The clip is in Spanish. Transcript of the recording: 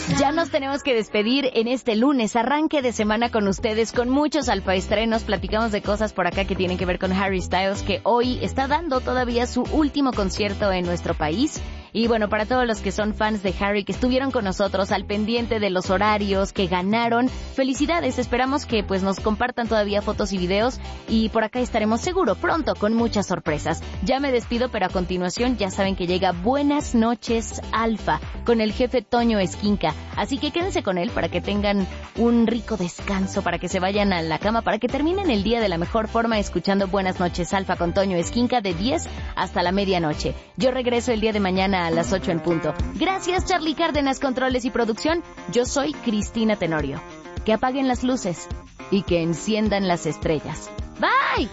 Ya nos tenemos que despedir en este lunes, arranque de semana con ustedes, con muchos alfaestrenos. Platicamos de cosas por acá que tienen que ver con Harry Styles, que hoy está dando todavía su último concierto en nuestro país. Y bueno, para todos los que son fans de Harry, que estuvieron con nosotros al pendiente de los horarios, que ganaron, felicidades. Esperamos que pues nos compartan todavía fotos y videos, y por acá estaremos seguro pronto con muchas sorpresas. Ya me despido, pero a continuación ya saben que llega Buenas Noches Alfa con el jefe Toño Esquinca. Así que quédense con él para que tengan un rico descanso, para que se vayan a la cama, para que terminen el día de la mejor forma escuchando Buenas Noches Alfa con Toño Esquinca de 10 hasta la medianoche. Yo regreso el día de mañana a las 8 en punto. Gracias, Charlie Cárdenas, controles y producción. Yo soy Cristina Tenorio. Que apaguen las luces y que enciendan las estrellas. Bye.